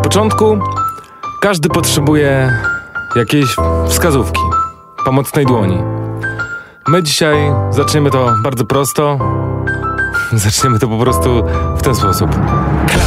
początku każdy potrzebuje jakiejś wskazówki, pomocnej dłoni. My dzisiaj zaczniemy to bardzo prosto. Zaczniemy to po prostu w ten sposób.